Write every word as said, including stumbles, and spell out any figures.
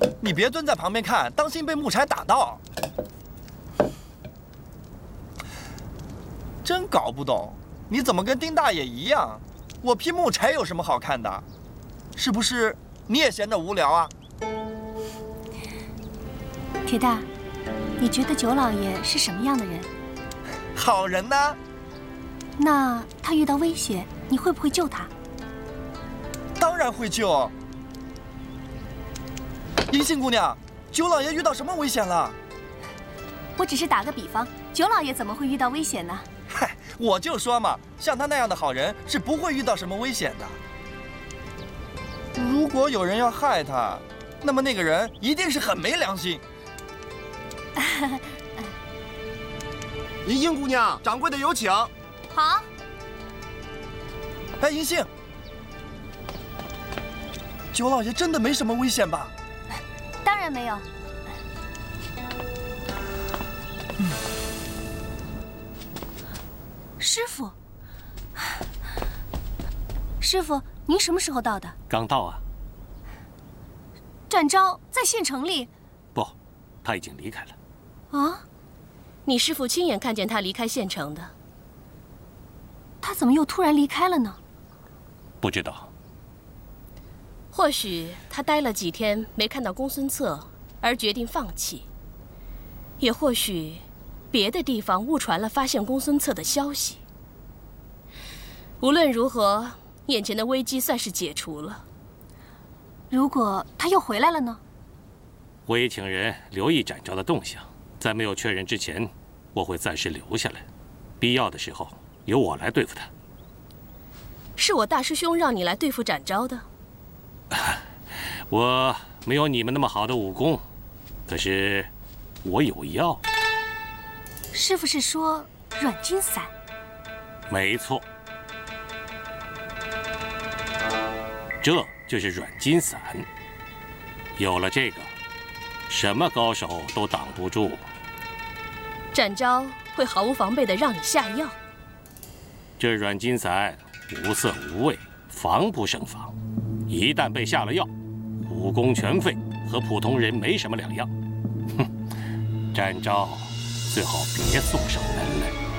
你别蹲在旁边看，当心被木柴打到。真搞不懂，你怎么跟丁大爷一样？我劈木柴有什么好看的？是不是你也闲得无聊啊？ 铁蛋，你觉得九老爷是什么样的人？ 好人呢？ 那他遇到危险，你会不会救他？ 当然会救。银杏姑娘，九老爷遇到什么危险了？ 我只是打个比方，九老爷怎么会遇到危险呢？ 嗨，我就说嘛，像他那样的好人是不会遇到什么危险的。如果有人要害他，那么那个人一定是很没良心。 银杏姑娘，掌柜的有请。 好。 哎，银杏，九老爷真的没什么危险吧？ 当然没有。 嗯， 师傅，师傅，您什么时候到的？ 刚到啊。 展昭在县城里？ 不，他已经离开了。 啊？ 你师父亲眼看见他离开县城的。 他怎么又突然离开了呢？ 不知道。 或许他待了几天没看到公孙策，而决定放弃；也或许别的地方误传了发现公孙策的消息。无论如何，眼前的危机算是解除了。 如果他又回来了呢？ 我也请人留意展昭的动向，在没有确认之前，我会暂时留下来，必要的时候由我来对付他。 是我大师兄让你来对付展昭的。 我没有你们那么好的武功，可是我有药。 师傅是说软筋散？ 没错，这就是软筋散。有了这个，什么高手都挡不住。 展昭会毫无防备地让你下药。 这软筋散无色无味，防不胜防。一旦被下了药，武功全废，和普通人没什么两样。哼，展昭，最好别送上门来。